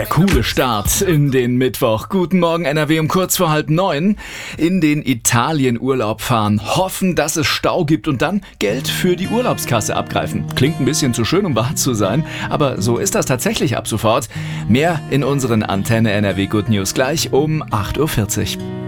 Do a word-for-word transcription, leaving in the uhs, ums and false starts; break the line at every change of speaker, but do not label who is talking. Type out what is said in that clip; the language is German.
Der coole Start in den Mittwoch. Guten Morgen N R W um kurz vor halb neun. In den Italien Urlaub fahren, hoffen, dass es Stau gibt und dann Geld für die Urlaubskasse abgreifen. Klingt ein bisschen zu schön, um wahr zu sein, aber so ist das tatsächlich ab sofort. Mehr in unseren Antenne N R W Good News gleich um acht Uhr vierzig.